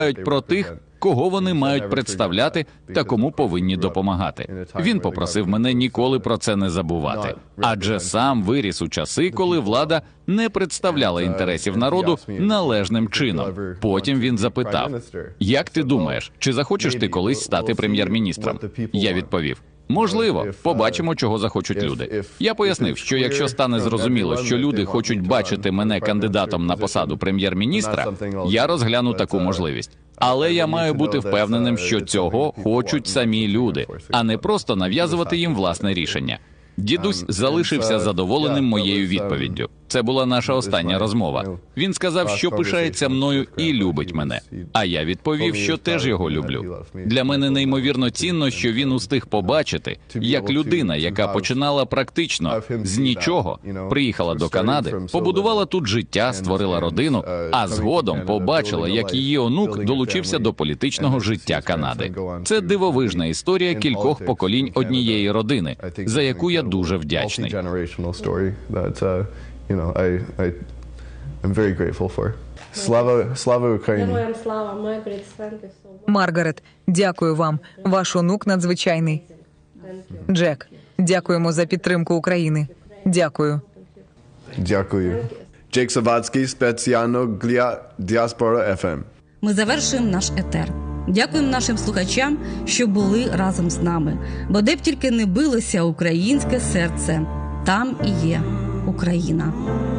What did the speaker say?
про тих, кого вони мають представляти та кому повинні допомагати. Він попросив мене ніколи про це не забувати. Адже сам виріс у часи, коли влада не представляла інтересів народу належним чином. Потім він запитав: «Як ти думаєш, чи захочеш ти колись стати прем'єр-міністром?» Я відповів: «Можливо, побачимо, чого захочуть люди». Я пояснив, що якщо стане зрозуміло, що люди хочуть бачити мене кандидатом на посаду прем'єр-міністра, я розгляну таку можливість. Але я маю бути впевненим, що цього хочуть самі люди, а не просто нав'язувати їм власне рішення. Дідусь залишився задоволеним моєю відповіддю. Це була наша остання розмова. Він сказав, що пишається мною і любить мене. А я відповів, що теж його люблю. Для мене неймовірно цінно, що він устиг побачити, як людина, яка починала практично з нічого, приїхала до Канади, побудувала тут життя, створила родину, а згодом побачила, як її онук долучився до політичного життя Канади. Це дивовижна історія кількох поколінь однієї родини, за яку я дуже вдячний. I'm very grateful for. Слава Україні! Героям слава, Маргарет, thank you so much. Маргарет, дякую вам. Ваш онук надзвичайний. Джек, дякуємо за підтримку України. Дякую. Дякую. Джек Савацький, спеціально для Діаспора ФМ. Ми завершуємо наш етер. Дякуємо нашим слухачам, що були разом з нами. Бо де б тільки не билося українське серце, там і є Україна.